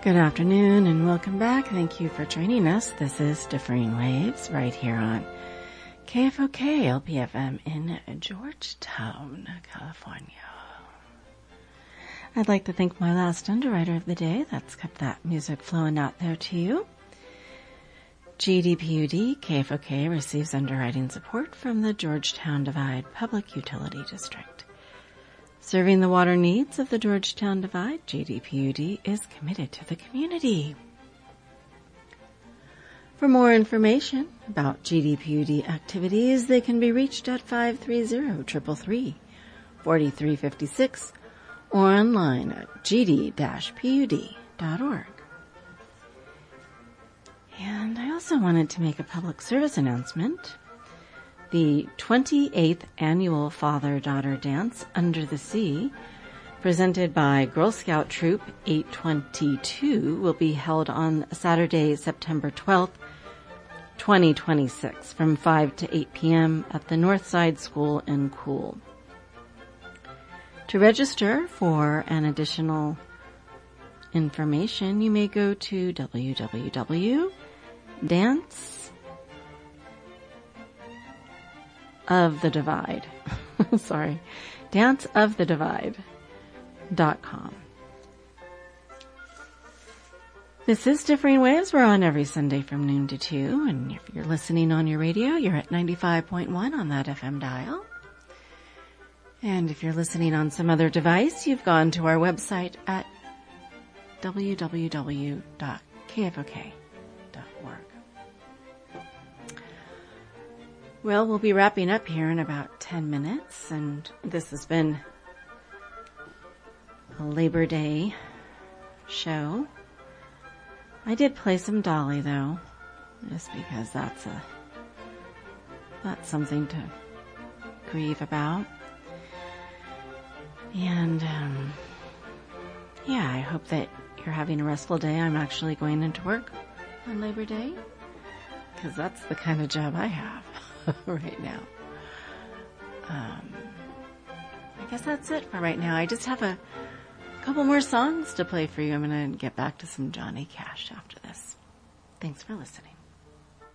Good afternoon and welcome back. Thank you for joining us. This is Differing Waves right here on KFOK LPFM in Georgetown, California. I'd like to thank my last underwriter of the day that's kept that music flowing out there to you. GDPUD KFOK receives underwriting support from the Georgetown Divide Public Utility District. Serving the water needs of the Georgetown Divide, GDPUD is committed to the community. For more information about GDPUD activities, they can be reached at 530-333-4356 or online at gd-pud.org. And I also wanted to make a public service announcement. The 28th Annual Father-Daughter Dance Under the Sea, presented by Girl Scout Troop 822, will be held on Saturday, September 12th, 2026, from 5 to 8 p.m. at the Northside School in Cool. To register for an additional information, you may go to danceofthedivide.com. This is Differing Waves. We're on every Sunday from noon to 2, and if you're listening on your radio, you're at 95.1 on that FM dial. And if you're listening on some other device, you've gone to our website at www.kfok.org. Well, we'll be wrapping up here in about 10 minutes, and this has been a Labor Day show. I did play some Dolly, though, just because that's something to grieve about. And, I hope that you're having a restful day. I'm actually going into work on Labor Day, because that's the kind of job I have right now. I guess that's it for right now. I just have a couple more songs to play for you. I'm going to get back to some Johnny Cash after this. Thanks for listening.